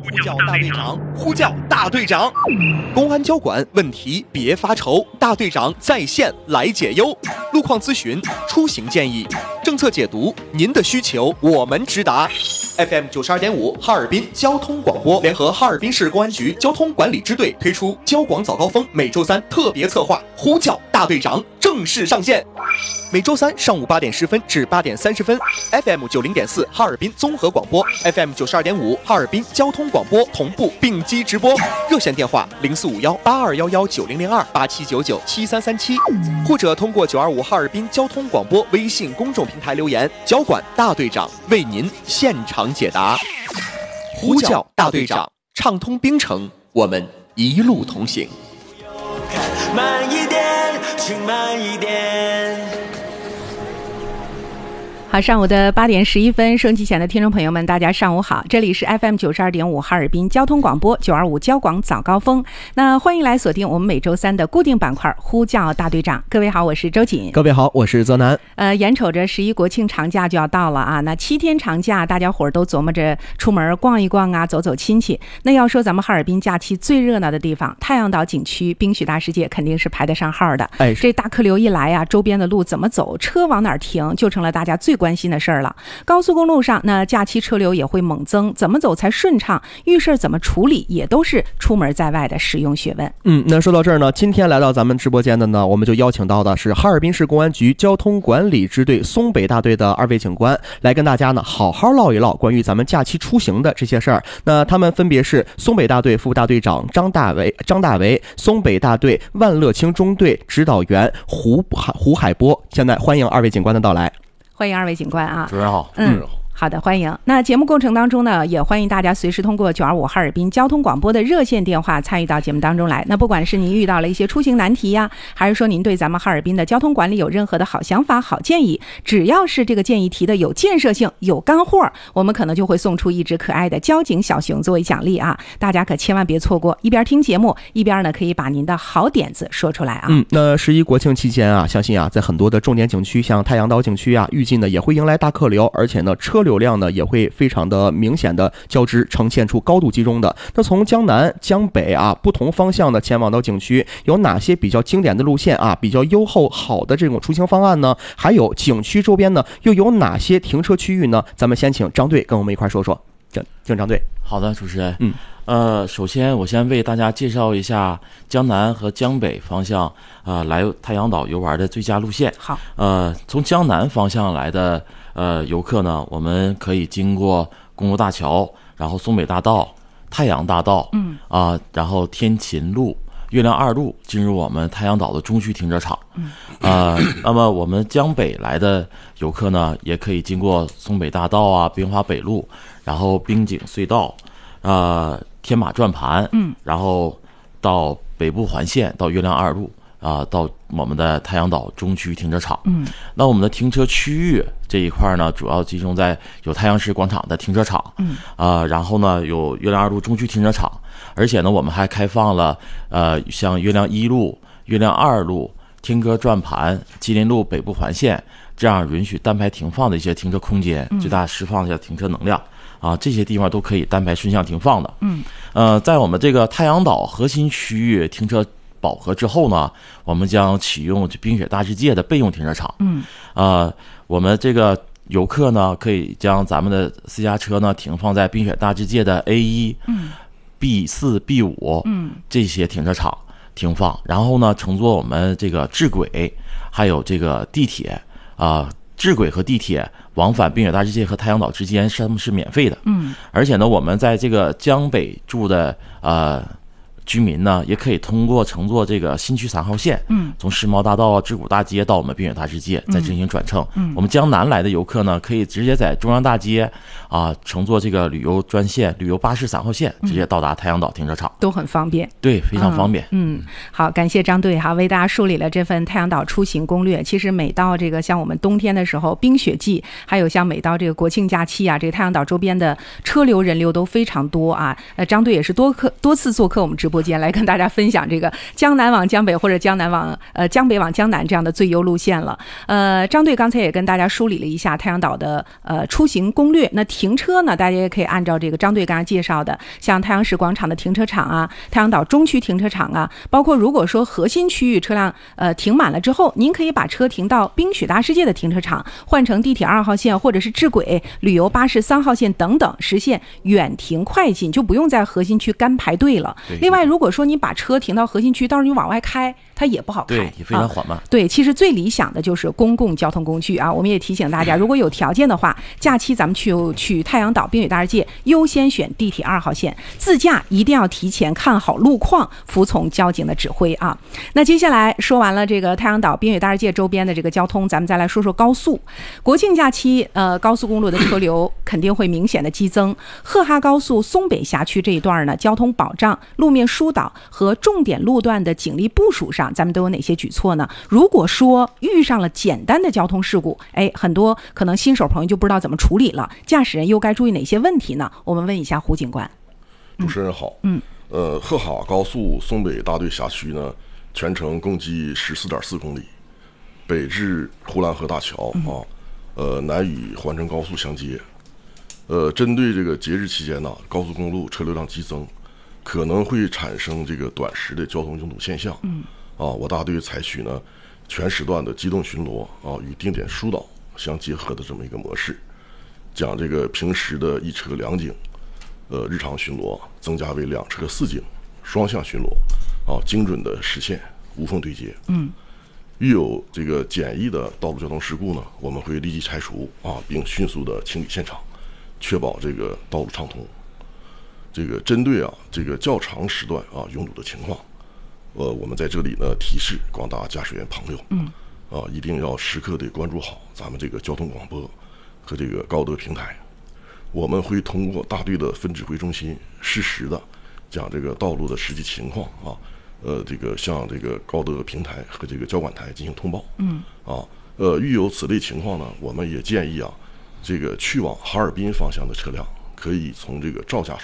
呼叫大队长，呼叫大队长！公安交管问题别发愁，大队长在线来解忧。路况咨询、出行建议、政策解读，您的需求我们直达。FM 92.5哈尔滨交通广播联合哈尔滨市公安局交通管理支队推出交广早高峰每周三特别策划，呼叫大队长正式上线。每周三上午8点10分至8点30分 ，FM 90.4哈尔滨综合广播 ，FM 92.5哈尔滨交通广播同步并机直播。热线电话04518211900287997337，或者通过925哈尔滨交通广播微信公众平台留言，交管大队长为您现场解答。呼叫大队长，畅通冰城，我们一路同行。 慢一点，请慢一点。 好，上午的8点11分，收音机前的听众朋友们，大家上午好，这里是 FM 92.5哈尔滨交通广播925交广早高峰。那欢迎来锁定我们每周三的固定板块呼叫大队长。各位好，我是周瑾。 各位好，我是泽南。 眼瞅着11国庆长假就要到了啊，那7天长假，大家伙儿都琢磨着出门逛一逛啊，走走亲戚。那要说咱们哈尔滨假期最热闹的地方，太阳岛景区冰雪大世界肯定是排得上号的。这大客流一来啊，周边的路怎么走，车往哪儿停，就成了大家最关心的事儿了。高速公路上那假期车流也会猛增，怎么走才顺畅，遇事怎么处理，也都是出门在外的实用学问。 那说到这儿呢，今天来到咱们直播间的呢，我们就邀请到的是哈尔滨市公安局交通管理支队松北大队的2位警官，来跟大家呢好好唠一唠关于咱们假期出行的这些事儿。那他们分别是松北大队副大队长张大为，松北大队万乐清中队指导员胡海波。现在欢迎2位警官的到来。 欢迎2位警官啊！ 主任好， 好的，欢迎。那节目过程当中呢，也欢迎大家随时通过925哈尔滨交通广播的热线电话参与到节目当中来。那不管是您遇到了一些出行难题呀，还是说您对咱们哈尔滨的交通管理有任何的好想法、好建议，只要是这个建议提的有建设性、有干货，我们可能就会送出一只可爱的交警小熊作为奖励啊！大家可千万别错过，一边听节目，一边呢可以把您的好点子说出来啊。 那11国庆期间啊，相信啊，在很多的重点景区，像太阳岛景区啊，预计呢也会迎来大客流，而且呢车流量呢也会非常的明显的交织，呈现出高度集中的。那从江南江北啊不同方向的前往到景区，有哪些比较经典的路线啊，比较优厚好的这种出行方案呢？还有景区周边呢又有哪些停车区域呢？咱们先请张队跟我们一块说说。请张队。 好的，主持人。首先我先为大家介绍一下江南和江北方向来太阳岛游玩的最佳路线。 好。 从江南方向来的游客呢，我们可以经过公路大桥，然后松北大道、太阳大道，然后天琴路、月亮2路进入我们太阳岛的中区停车场。那么我们江北来的游客呢，也可以经过松北大道啊、滨华北路，然后滨景隧道，天马转盘，然后到北部环线，到月亮2路。到我们的太阳岛中区停车场。那我们的停车区域这一块呢，主要集中在有太阳市广场的停车场，然后呢有月亮2路中区停车场，而且呢我们还开放了像月亮1路、月亮2路、天歌转盘、吉林路北部环线这样允许单排停放的一些停车空间，最大释放一下停车能量这些地方都可以单排顺向停放的。在我们这个太阳岛核心区域停车饱和之后呢，我们将启用冰雪大世界的备用停车场。我们这个游客呢，可以将咱们的私家车呢停放在冰雪大世界的 A1、B4、B5 这些停车场停放，然后呢乘坐我们这个智轨还有这个地铁智轨和地铁往返冰雪大世界和太阳岛之间是免费的。而且呢我们在这个江北住的居民呢，也可以通过乘坐这个新区3号线，从世贸大道啊、知古大街到我们冰雪大世界，再进行转乘。我们江南来的游客呢，可以直接在中央大街乘坐这个旅游专线、旅游巴士3号线，直接到达太阳岛停车场， 都很方便。 对，非常方便。 好，感谢张队为大家梳理了这份太阳岛出行攻略。其实每到这个像我们冬天的时候，冰雪季，还有像每到这个国庆假期啊，这个太阳岛周边的车流人流都非常多啊。张队也是多次做客我们直播播间来跟大家分享这个江南往江北或者江北往江南这样的最优路线了。张队刚才也跟大家梳理了一下太阳岛的出行攻略。那停车呢，大家也可以按照这个张队刚才介绍的，像太阳石广场的停车场啊，太阳岛中区停车场啊，包括如果说核心区域车辆停满了之后，您可以把车停到冰雪大世界的停车场，换乘地铁2号线或者是智轨、旅游巴士3号线等等，实现远停快进，就不用在核心区干排队了。另外，如果说你把车停到核心区，到时候你往外开，它也不好开， 对，也非常缓慢。 对，其实最理想的就是公共交通工具啊。我们也提醒大家，如果有条件的话，假期咱们去太阳岛冰雪大世界，优先选地铁2号线。自驾一定要提前看好路况，服从交警的指挥啊。那接下来说完了这个太阳岛冰雪大世界周边的这个交通，咱们再来说说高速。国庆假期，高速公路的车流肯定会明显的激增。赫哈高速松北辖区这一段呢，交通保障、路面疏导和重点路段的警力部署上，咱们都有哪些举措呢？如果说遇上了简单的交通事故，很多可能新手朋友就不知道怎么处理了，驾驶人又该注意哪些问题呢？我们问一下胡警官。 主持人好。赫哈高速松北大队辖区呢，全程共计14.4公里，北至呼兰河大桥南与环城高速相接。针对这个节日期间呢，高速公路车流量激增，可能会产生这个短时的交通拥堵现象。我大队采取呢全时段的机动巡逻与定点疏导相结合的这么一个模式，将这个平时的1车2警，日常巡逻增加为2车4警，双向巡逻精准的实现无缝对接。遇有这个简易的道路交通事故呢，我们会立即拆除并迅速的清理现场，确保这个道路畅通。这个针对这个较长时段拥堵的情况，我们在这里呢提示广大驾驶员朋友，一定要时刻的关注好咱们这个交通广播和这个高德平台。我们会通过大队的分指挥中心，适时的将这个道路的实际情况这个向这个高德平台和这个交管台进行通报。遇有此类情况呢，我们也建议这个去往哈尔滨方向的车辆可以从这个赵家